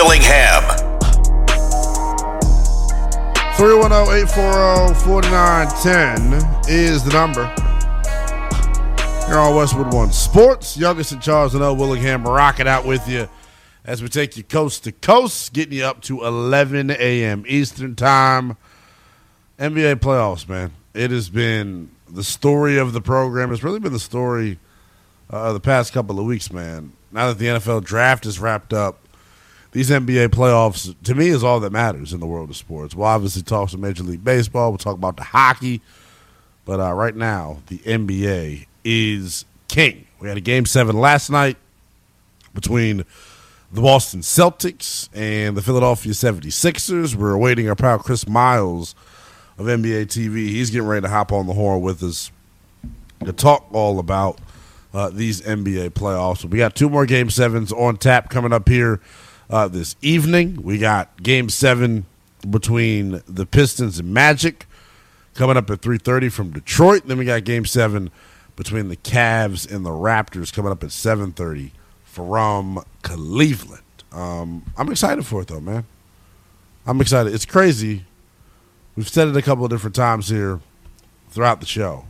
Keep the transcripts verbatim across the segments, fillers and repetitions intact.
Willingham. three one zero, eight four zero, four nine one zero is the number. Here on Westwood One Sports, youngest in Charles and L. Willingham, rocking out with you as we take you coast to coast, getting you up to eleven a.m. Eastern Time. N B A playoffs, man. It has been the story of the program. It's really been the story uh, of the past couple of weeks, man. Now that the N F L draft is wrapped up, these N B A playoffs, to me, is all that matters in the world of sports. We'll obviously talk some Major League Baseball. We'll talk about the hockey. But uh, right now, the N B A is king. We had a game seven last night between the Boston Celtics and the Philadelphia seventy-sixers. We're awaiting our pal Chris Miles of N B A T V. He's getting ready to hop on the horn with us to talk all about uh, these N B A playoffs. We got two more game sevens on tap coming up here uh, this evening. We got game seven between the Pistons and Magic coming up at three thirty from Detroit. Then we got game seven between the Cavs and the Raptors coming up at seven thirty from Cleveland. Um, I'm excited for it, though, man. I'm excited. It's crazy. We've said it a couple of different times here throughout the show.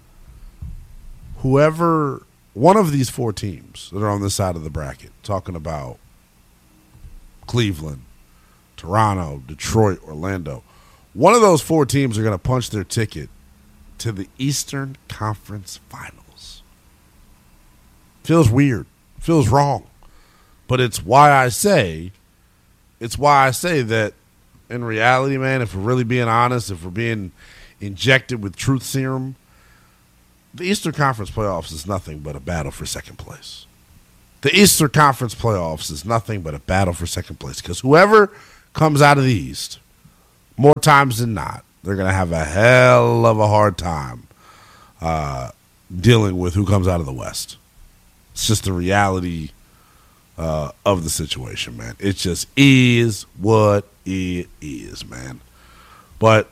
Whoever, one of these four teams that are on this side of the bracket, talking about Cleveland, Toronto, Detroit, Orlando, one of those four teams are going to punch their ticket to the Eastern Conference Finals. Feels weird. Feels wrong. But it's why I say, it's why I say that in reality, man, if we're really being honest, if we're being injected with truth serum, the Eastern Conference playoffs is nothing but a battle for second place. The Eastern Conference playoffs is nothing but a battle for second place because whoever comes out of the East, more times than not, they're going to have a hell of a hard time uh, dealing with who comes out of the West. It's just the reality uh, of the situation, man. It just is what it is, man. But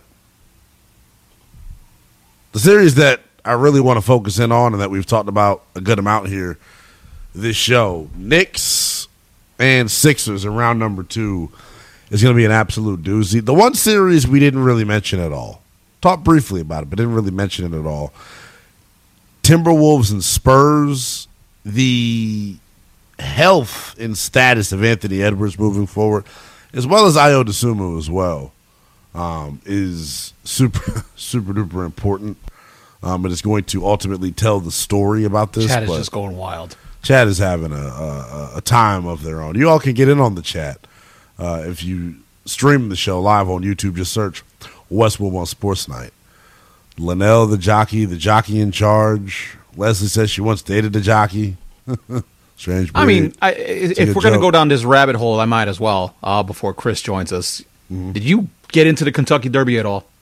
the series that I really want to focus in on and that we've talked about a good amount here this show, Knicks and Sixers in round number two, is going to be an absolute doozy. The one series we didn't really mention at all. Talked briefly about it, but didn't really mention it at all. Timberwolves and Spurs, the health and status of Anthony Edwards moving forward, as well as Ayo Dosunmu as well, um, is super, super duper important. Um, and it's going to ultimately tell the story about this. Chad is just going wild. Chad is having a, a, a time of their own. You all can get in on the chat. Uh, if you stream the show live on YouTube, just search Westwood One Sports Night. Linnell, the jockey, the jockey in charge. Leslie says she once dated the jockey. Strange breed. I mean, I, if we're going to go down this rabbit hole, I might as well uh, before Chris joins us. Mm-hmm. Did you get into the Kentucky Derby at all?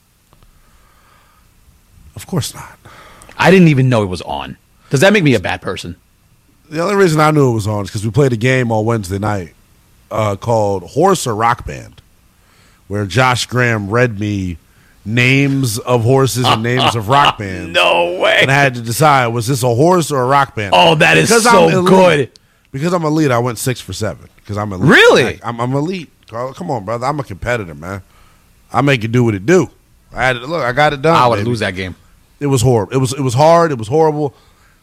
Of course not. I didn't even know it was on. Does that make me a bad person? The only reason I knew it was on is because we played a game on Wednesday night uh, called Horse or Rock Band, where Josh Graham read me names of horses and names of rock bands. No way. And I had to decide, was this a horse or a rock band? Oh, that is because so elite, good. Because I'm elite, I went six for seven. Because I'm elite. Really? Like, I'm, I'm elite. Carl, come on, brother. I'm a competitor, man. I make it do what it do. I had to, look, I got it done. I would lose that game. It was horrible. It was it was hard. It was horrible.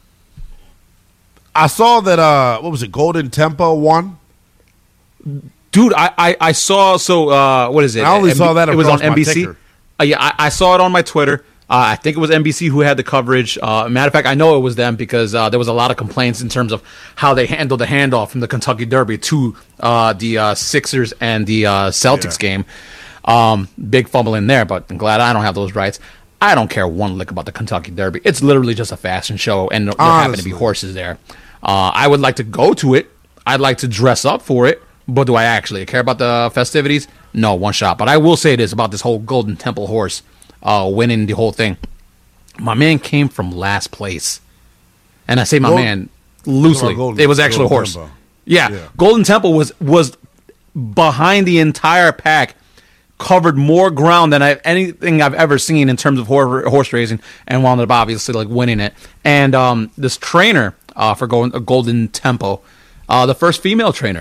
I saw that, uh, what was it, Golden Tempo won? Dude, I, I, I saw, so, uh, what is it? I only M- saw that It was on my N B C. Uh, yeah, I, I saw it on my Twitter. Uh, I think it was N B C who had the coverage. Uh, matter of fact, I know it was them because uh, there was a lot of complaints in terms of how they handled the handoff from the Kentucky Derby to uh, the uh, Sixers and the uh, Celtics yeah. game. Um, big fumble in there, but I'm glad I don't have those rights. I don't care one lick about the Kentucky Derby. It's literally just a fashion show, and there Honestly. happen to be horses there. Uh, I would like to go to it. I'd like to dress up for it, but do I actually care about the festivities? No, one shot. But I will say this about this whole Golden Temple horse uh, winning the whole thing. My man came from last place. And I say my Gold, man loosely. Golden, it was actually a horse. Yeah, yeah, Golden Temple was was behind the entire pack, covered more ground than I've, anything I've ever seen in terms of horse, horse racing, and wound up obviously like winning it. And um, this trainer uh, for Golden, Golden Tempo, uh, the first female trainer,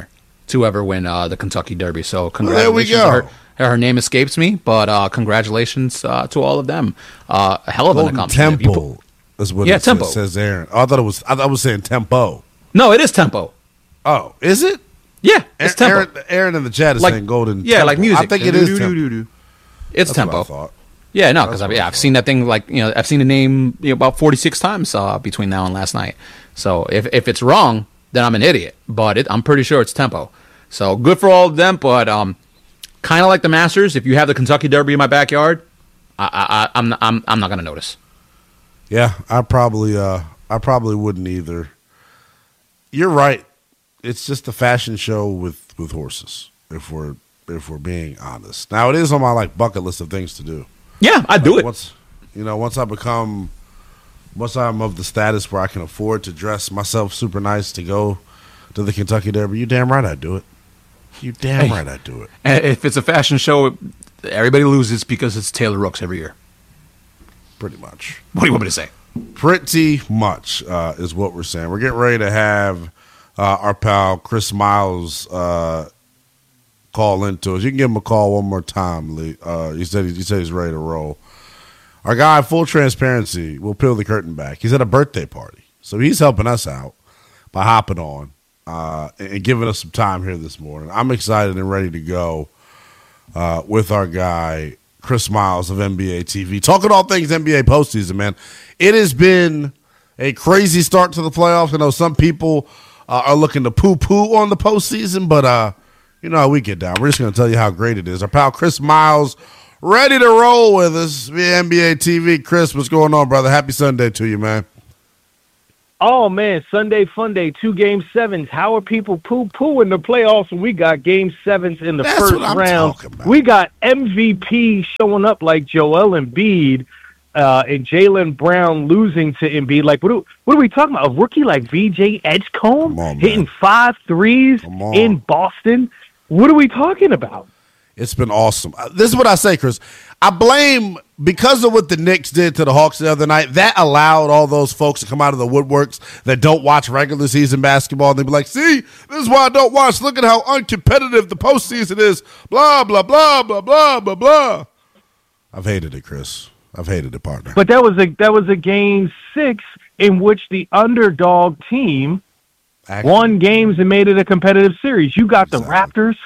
to ever win uh, the Kentucky Derby. So Well, congratulations there we to her. Her name escapes me, but uh, congratulations uh, to all of them. Uh, a hell of Golden an accomplishment. Temple is what Yeah, it Tempo. says, says Aaron. Oh, I thought it was. I thought I was saying Tempo. No, it is Tempo. Oh, is it? Yeah, it's Tempo. Aaron, Aaron in the chat is Like- saying Golden. Yeah, Tempo. like music. I think it is Tempo. It's That's Tempo. what I thought. Yeah, no, because That's I've, what yeah, I I've thought. seen that thing like you know I've seen the name you know, about forty six times uh, between now and last night. So if if it's wrong, then I'm an idiot. But it, I'm pretty sure it's Tempo. So good for all of them. But um, kind of like the Masters, if you have the Kentucky Derby in my backyard, I, I, I I'm I'm I'm not gonna notice. Yeah, I probably, uh, I probably wouldn't either. You're right. It's just a fashion show with, with horses. If we're if we're being honest. Now it is on my like bucket list of things to do. Yeah, I do Like, it. Once you know, once I become, once I'm of the status where I can afford to dress myself super nice to go to the Kentucky Derby, you damn right I'd do it. You damn Hey. right I'd do it. And if it's a fashion show, everybody loses because it's Taylor Rooks every year. Pretty much. What do you want me to say? Pretty much uh, is what we're saying. We're getting ready to have uh, our pal Chris Miles uh, call into us. You can give him a call one more time, Lee. Uh, he said he said he's ready to roll. Our guy, full transparency, will peel the curtain back. He's at a birthday party, so he's helping us out by hopping on uh, and giving us some time here this morning. I'm excited and ready to go uh, with our guy Chris Miles of N B A T V, talking all things N B A postseason. Man, it has been a crazy start to the playoffs. I know some people uh, are looking to poo-poo on the postseason, but uh, you know how we get down. We're just going to tell you how great it is. Our pal Chris Miles, ready to roll with us via N B A T V. Chris, what's going on, brother? Happy Sunday to you, man. Oh, man, Sunday fun day, two game sevens. How are people poo-poo in the playoffs when we got game sevens in the That's first what I'm round? talking about. We got M V P showing up like Joel Embiid uh, and Jaylen Brown losing to Embiid. Like, what are, what are we talking about? A rookie like V J Edgecombe Come on, man. hitting five threes Come on. in Boston? What are we talking about? It's been awesome. Uh, This is what I say, Chris. I blame, because of what the Knicks did to the Hawks the other night, that allowed all those folks to come out of the woodworks that don't watch regular season basketball. And they be like, see, this is why I don't watch. Look at how uncompetitive the postseason is. Blah, blah, blah, blah, blah, blah, blah. I've hated it, Chris. I've hated it, partner. But that was a that was a game six in which the underdog team Actually, won games and made it a competitive series. You got the Exactly. Raptors,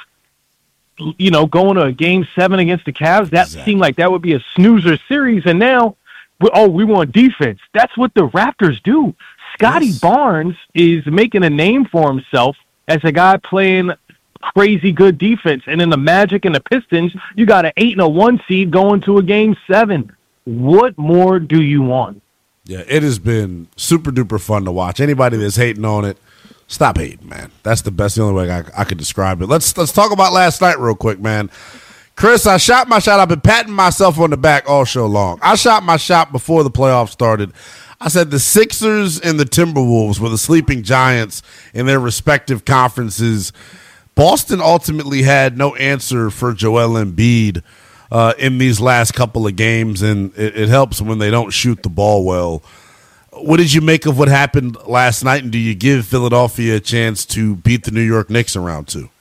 you know, going to a game seven against the Cavs. That Exactly. seemed like that would be a snoozer series. And now, we, oh, we want defense. That's what the Raptors do. Scotty Yes. Barnes is making a name for himself as a guy playing crazy good defense. And in the Magic and the Pistons, you got an eight and a one seed going to a game seven. What more do you want? Yeah, it has been super duper fun to watch. Anybody that's hating on it, stop hating, man. That's the best, the only way I, I could describe it. Let's let's talk about last night real quick, man. Chris, I shot my shot. I've been patting myself on the back all show long. I shot my shot before the playoffs started. I said the Sixers and the Timberwolves were the sleeping giants in their respective conferences. Boston ultimately had no answer for Joel Embiid uh, in these last couple of games, and it, it helps when they don't shoot the ball well. What did you make of what happened last night, and do you give Philadelphia a chance to beat the New York Knicks in round two?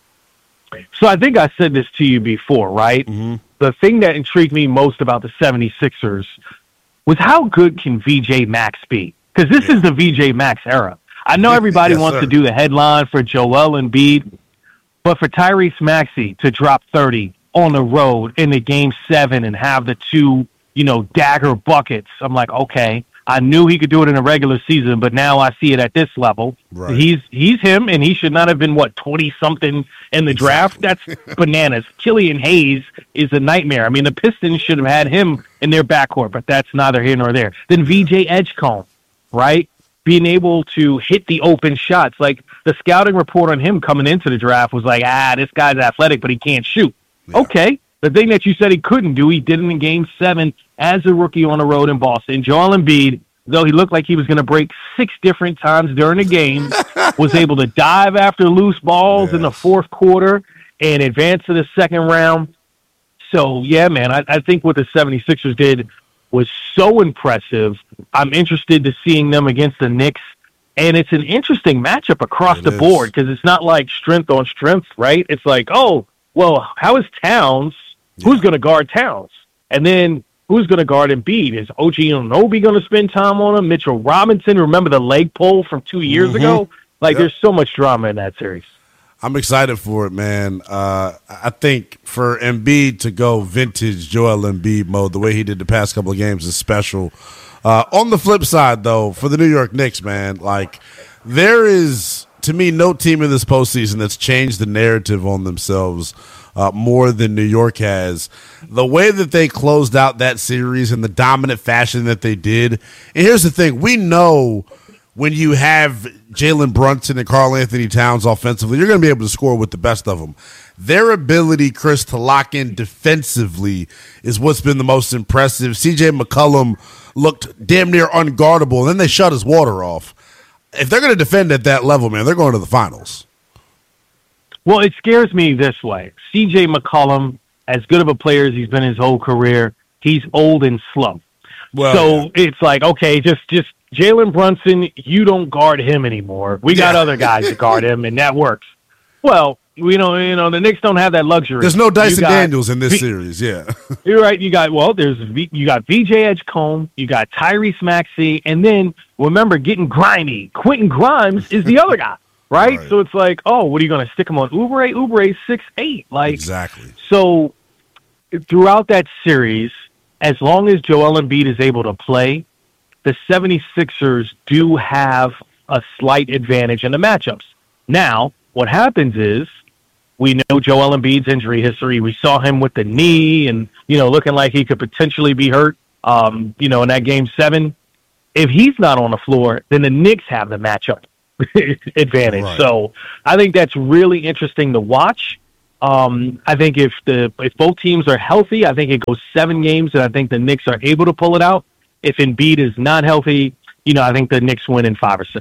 So I think I said this to you before, right? Mm-hmm. The thing that intrigued me most about the seventy-sixers was how good can V J Max be? Because this is the V J Max era. I know everybody Yes, wants sir. to do the headline for Joel Embiid, but for Tyrese Maxey to drop thirty on the road in the game seven and have the two, you know, dagger buckets, I'm like, okay. I knew he could do it in a regular season, but now I see it at this level. Right. He's he's him, and he should not have been, what, twenty-something in the draft? That's bananas. Killian Hayes is a nightmare. I mean, the Pistons should have had him in their backcourt, but that's neither here nor there. Then V J Edgecombe, right? Being able to hit the open shots. Like, the scouting report on him coming into the draft was like, ah, this guy's athletic, but he can't shoot. Yeah. Okay. The thing that you said he couldn't do, he did it in game seven as a rookie on the road in Boston. Joel Embiid, though he looked like he was going to break six different times during the game, was able to dive after loose balls in the Yes. fourth quarter and advance to the second round. So, yeah, man, I, I think what the seventy-sixers did was so impressive. I'm interested to seeing them against the Knicks And it's an interesting matchup across It the is. board because it's not like strength on strength, right? It's like, oh, well, how is Towns? Who's Yeah. going to guard Towns? And then who's going to guard Embiid? Is O G Anunoby going to spend time on him? Mitchell Robinson, remember the leg pull from two years Mhm. ago? Like, Yep. there's so much drama in that series. I'm excited for it, man. Uh, I think for Embiid to go vintage Joel Embiid mode, the way he did the past couple of games is special. Uh, on the flip side, though, for the New York Knicks, man, like there is, to me, no team in this postseason that's changed the narrative on themselves uh, more than New York has. The way that they closed out that series in the dominant fashion that they did. And here's the thing. We know when you have Jalen Brunson and Karl Anthony Towns offensively, you're going to be able to score with the best of them. Their ability, Chris, to lock in defensively is what's been the most impressive. C J McCollum looked damn near unguardable, and then they shut his water off. If they're going to defend at that level, man, they're going to the finals. Well, it scares me this way. C J McCollum, as good of a player as he's been his whole career, he's old and slow. Well, so yeah. it's like, okay, just just Jalen Brunson, you don't guard him anymore. We got Yeah. other guys to guard him, and that works. Well, we don't, you know, the Knicks don't have that luxury. There's no Dyson You got Daniels in this V- series, yeah. You're right. You got well. There's v, you got V J Edgecombe. You got Tyrese Maxey, and then remember getting grimy. Quentin Grimes is the other guy, right? Right. So it's like, oh, what are you going to stick him on? Oubre, Oubre, six eight, like Exactly. so. Throughout that series, as long as Joel Embiid is able to play, the 76ers do have a slight advantage in the matchups. Now, what happens is we know Joel Embiid's injury history. We saw him with the knee and, you know, looking like he could potentially be hurt, um, you know, in that game seven. If he's not on the floor, then the Knicks have the matchup advantage. Right. So I think that's really interesting to watch. Um, I think if the if both teams are healthy, I think it goes seven games, and I think the Knicks are able to pull it out. If Embiid is not healthy, you know, I think the Knicks win in five or six.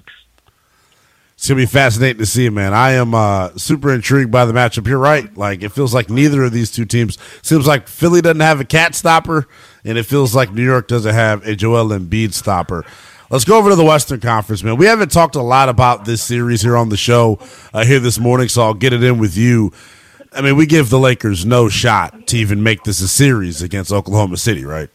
It's going to be fascinating to see, man. I am uh, super intrigued by the matchup. You're right. Like, it feels like neither of these two teams, seems like Philly doesn't have a cat stopper, and it feels like New York doesn't have a Joel Embiid stopper. Let's go over to the Western Conference, man. We haven't talked a lot about this series here on the show uh, here this morning, so I'll get it in with you. I mean, we give the Lakers no shot to even make this a series against Oklahoma City, right?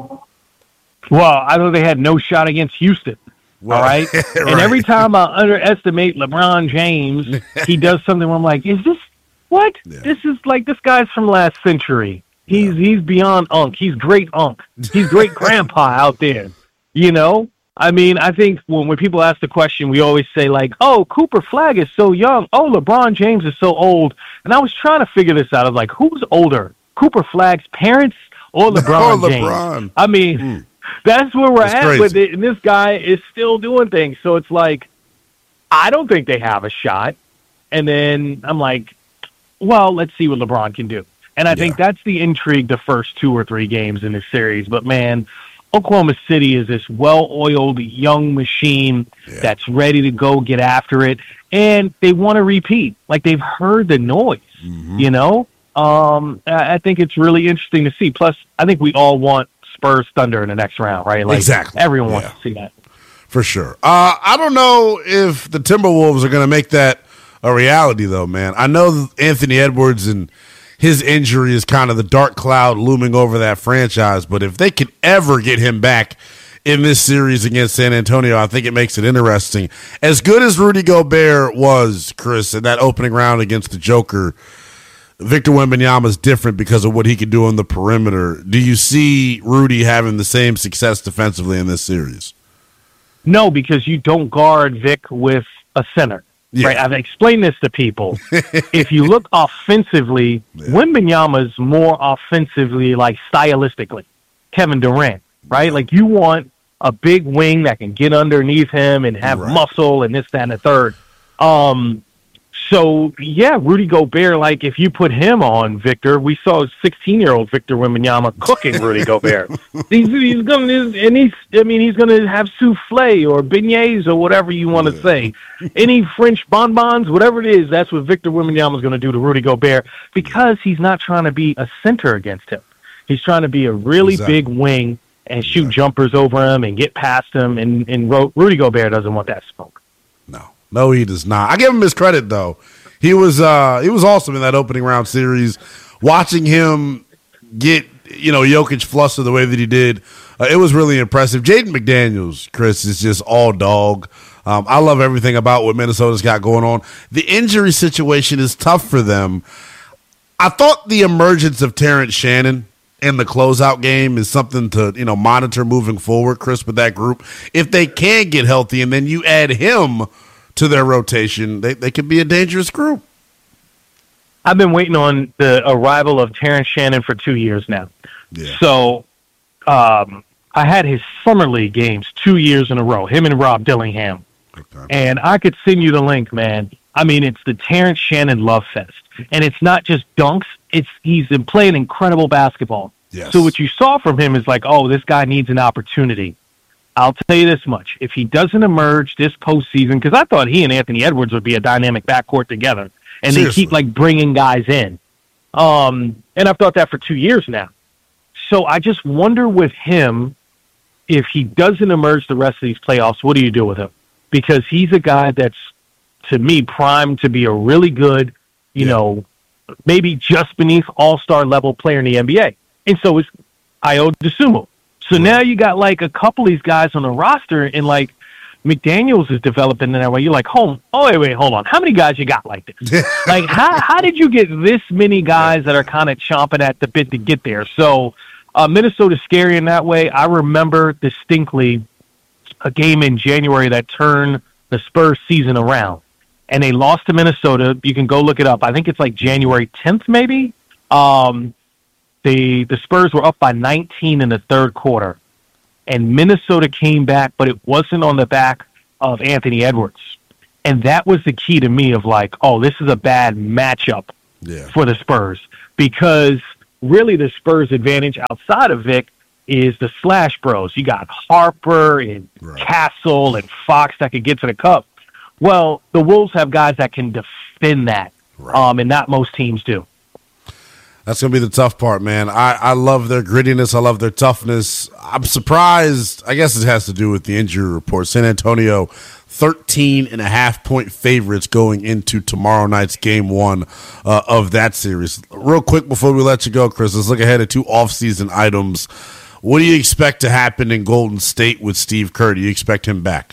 Well, I know they had no shot against Houston. Well, all right? right. And every time I underestimate LeBron James, he does something where I'm like, is this what? Yeah. This is like this guy's from last century. He's yeah. he's beyond Unk. He's great Unk. He's great grandpa out there. You know? I mean, I think when, when people ask the question, we always say like, oh, Cooper Flagg is so young. Oh, LeBron James is so old. And I was trying to figure this out. I was like, who's older? Cooper Flagg's parents or LeBron, or James? LeBron. I mean, Mm. that's where we're That's at crazy. with it. And this guy is still doing things. So it's like, I don't think they have a shot. And then I'm like, well, let's see what LeBron can do. And I Yeah. think that's the intrigue the first two or three games in this series. But, man, Oklahoma City is this well-oiled young machine Yeah. that's ready to go get after it. And they want to repeat. Like, they've heard the noise, Mm-hmm. you know? Um, I I think it's really interesting to see. Plus, I think we all want Spurs Thunder in the next round, right? Like, Exactly. everyone wants Yeah. to see that. For sure. Uh, I don't know if the Timberwolves are going to make that a reality, though, man. I know Anthony Edwards and his injury is kind of the dark cloud looming over that franchise, but if they could ever get him back in this series against San Antonio, I think it makes it interesting. As good as Rudy Gobert was, Chris, in that opening round against the Joker, Victor Wembanyama is different because of what he can do on the perimeter. Do you see Rudy having the same success defensively in this series? No, because you don't guard Vic with a center. Yeah. Right? I've explained this to people. If you look offensively, Yeah. Wembanyama's more offensively, like stylistically, Kevin Durant, right? Like you want a big wing that can get underneath him and have Right. muscle and this, that, and the third. Um, so yeah, Rudy Gobert, like if you put him on Victor, we saw sixteen-year-old Victor Wembanyama cooking Rudy Gobert. He's, he's gonna, and he's, I mean, he's gonna have souffle or beignets or whatever you want to Yeah. say. Any French bonbons, whatever it is, that's what Victor Wembanyama is gonna do to Rudy Gobert because he's not trying to be a center against him. He's trying to be a really Exactly. big wing and shoot Exactly. jumpers over him and get past him. And, and Ro- Rudy Gobert doesn't want that smoke. No, he does not. I give him his credit though. He was uh, he was awesome in that opening round series. Watching him get you know Jokic flustered the way that he did, uh, it was really impressive. Jaden McDaniels, Chris, is just all dog. Um, I love everything about what Minnesota's got going on. The injury situation is tough for them. I thought the emergence of Terrence Shannon in the closeout game is something to, you know, monitor moving forward, Chris, with that group. If they can get healthy and then you add him to their rotation, they, they could be a dangerous group. I've been waiting on the arrival of Terrence Shannon for two years now. Yeah. So um, I had his summer league games two years in a row, him and Rob Dillingham. Okay. And I could send you the link, man. I mean, it's the Terrence Shannon love fest. And it's not just dunks. It's he's been playing incredible basketball. Yes. So what you saw from him is like, oh, this guy needs an opportunity. I'll tell you this much. If he doesn't emerge this postseason, because I thought he and Anthony Edwards would be a dynamic backcourt together, and Seriously. They keep like bringing guys in. Um, and I've thought that for two years now. So I just wonder with him, if he doesn't emerge the rest of these playoffs, what do you do with him? Because he's a guy that's, to me, primed to be a really good, you yeah. know, maybe just beneath all-star level player in the N B A. And so is Ayo Dosunmu. So right. now you got like a couple of these guys on the roster, and like McDaniels is developing in that way. You're like, hold, oh, wait, wait, hold on. How many guys you got like this? like, how how did you get this many guys that are kind of chomping at the bit to get there? So uh, Minnesota's scary in that way. I remember distinctly a game in January that turned the Spurs season around, and they lost to Minnesota. You can go look it up. I think it's like January tenth, maybe. Um, the the Spurs were up by nineteen in the third quarter, and Minnesota came back, but it wasn't on the back of Anthony Edwards. And that was the key to me of like, oh, this is a bad matchup yeah. for the Spurs, because really the Spurs' advantage outside of Vic is the slash bros. You got Harper and right. Castle and Fox that could get to the cup. Well, the Wolves have guys that can defend that, right. um, and not most teams do. That's going to be the tough part, man. I, I love their grittiness. I love their toughness. I'm surprised. I guess it has to do with the injury report. San Antonio, thirteen and a half point favorites going into tomorrow night's game one uh, of that series. Real quick before we let you go, Chris, let's look ahead at two offseason items. What do you expect to happen in Golden State with Steve Kerr? Do you expect him back?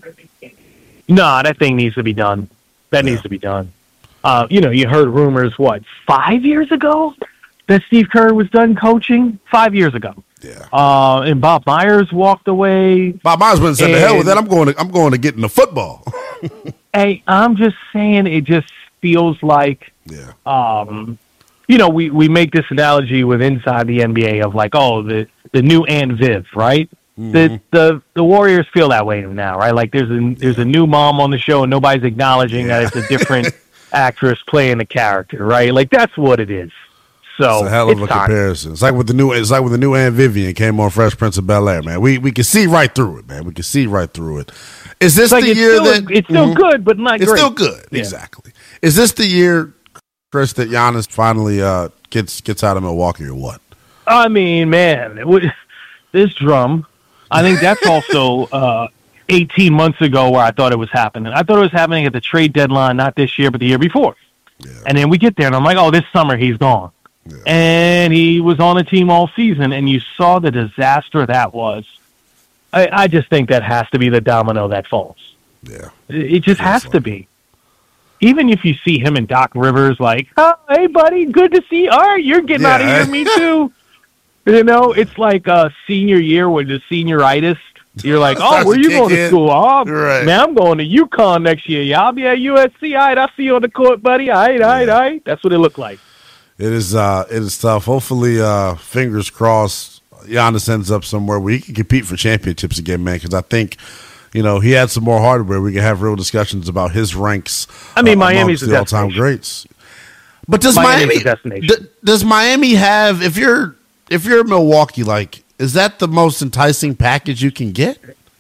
No, that thing needs to be done. That yeah. needs to be done. Uh, you know, you heard rumors, what, five years ago that Steve Kerr was done coaching? Five years ago. Yeah. Uh, and Bob Myers walked away. Bob Myers went and said, "The hell with that! I'm going to, I'm going to get into football." Hey, I'm just saying, it just feels like, yeah. um, you know, we, we make this analogy with inside the N B A of like, oh, the the new Aunt Viv, right? Mm-hmm. The the the Warriors feel that way now, right? Like there's a there's a new mom on the show, and nobody's acknowledging yeah. that it's a different actress playing the character, right? Like that's what it is. So it's a hell of a time. comparison. It's like with the new it's like with the new Aunt Vivian came on Fresh Prince of Bel-Air, man. We we can see right through it, man. We can see right through it. Is this like the year still, that it's still mm-hmm. good, but not it's great. still good? Yeah. Exactly. Is this the year, Chris, that Giannis finally uh, gets gets out of Milwaukee or what? I mean, man, it would, this drum. I think that's also uh, eighteen months ago where I thought it was happening. I thought it was happening at the trade deadline, not this year, but the year before. Yeah. And then we get there, and I'm like, oh, this summer he's gone. Yeah. And he was on the team all season, and you saw the disaster that was. I, I just think that has to be the domino that falls. Yeah, It, it just has like. to be. Even if you see him and Doc Rivers like, oh, hey, buddy, good to see you. All right, you're getting yeah. out of here, me too. You know, it's like uh, senior year with the senioritis. You're like, oh, where you going to school? Oh, right. man, I'm going to UConn next year. Yeah, I'll be at U S C. All right, I'll see you on the court, buddy. All right, all right, all right. That's what it looked like. It is uh, it is tough. Hopefully, uh, fingers crossed, Giannis ends up somewhere where he can compete for championships again, man, because I think, you know, he had some more hardware. We can have real discussions about his ranks. I mean, uh, Miami's the all-time greats. But does Miami's Miami d- does Miami have, if you're if you're Milwaukee, like, is that the most enticing package you can get?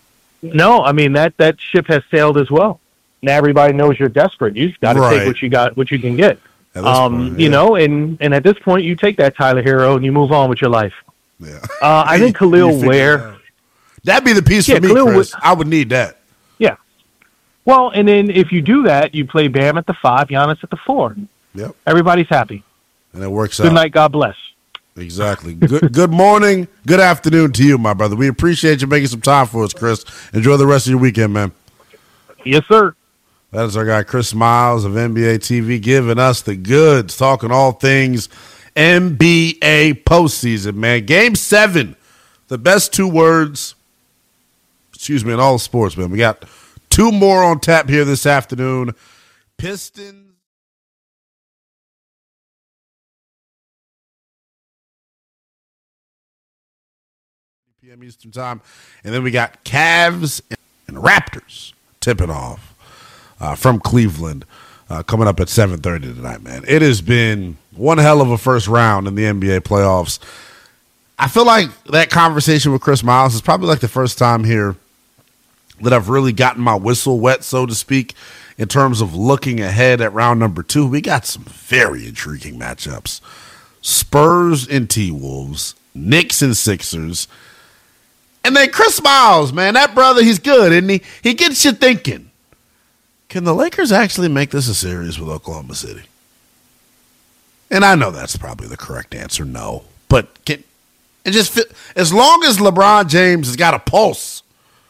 No, I mean that that ship has sailed as well. Now everybody knows you're desperate. You've got to right. take what you got, what you can get. Um, point, yeah. you know, and, and at this point, you take that Tyler Hero and you move on with your life. Yeah, uh, I think Khalil Ware. That'd be the piece yeah, for me, Khalil Chris. would, I would need that. Yeah, Well, and then if you do that, you play Bam at the five, Giannis at the four. Yep. Everybody's happy. And it works Good out. Good night. God bless. Exactly. Good good morning. Good afternoon to you, my brother. We appreciate you making some time for us, Chris. Enjoy the rest of your weekend, man. Yes, sir. That is our guy, Chris Miles of N B A T V, giving us the goods, talking all things N B A postseason, man. Game seven, the best two words, excuse me, in all sports, man. We got two more on tap here this afternoon. Pistons. P M Eastern time. And then we got Cavs and Raptors tipping off uh, from Cleveland uh, coming up at seven thirty tonight, man. It has been one hell of a first round in the N B A playoffs. I feel like that conversation with Chris Miles is probably like the first time here that I've really gotten my whistle wet, so to speak, in terms of looking ahead at round number two. We got some very intriguing matchups. Spurs and T-Wolves, Knicks and Sixers. And then Chris Miles, man, that brother, he's good, isn't he? He gets you thinking, can the Lakers actually make this a series with Oklahoma City? And I know that's probably the correct answer, no. But can it just fit, as long as LeBron James has got a pulse,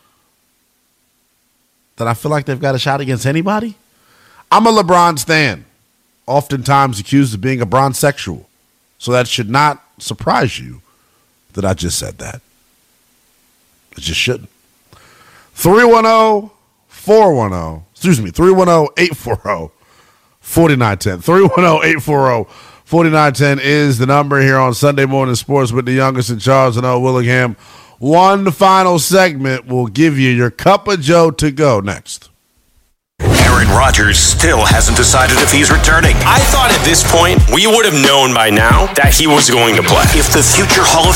that I feel like they've got a shot against anybody? I'm a LeBron stan, oftentimes accused of being a bronzexual. So that should not surprise you that I just said that. It just shouldn't. three one zero, four one zero, excuse me, three one zero, eight four zero, four nine one zero. three one zero, eight four zero, four nine one zero is the number here on Sunday Morning Sports with the youngest in Charles and O. Willingham. One final segment will give you your cup of Joe to go next. Aaron Rodgers still hasn't decided if he's returning. I thought at this point we would have known by now that he was going to play. If the future Hall of